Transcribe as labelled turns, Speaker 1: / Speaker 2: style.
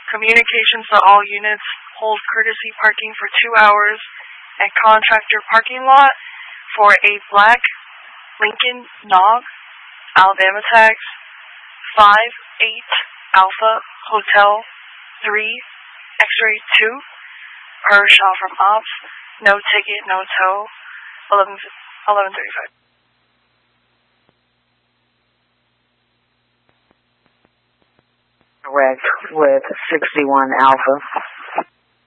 Speaker 1: Communications to all units. Hold courtesy parking for 2 hours at contractor parking lot for a black Lincoln Nog, Alabama tax 58 Alpha Hotel 3 X-ray 2 per shot from ops. No ticket, no tow. 11:35.
Speaker 2: Correct with 61 Alpha.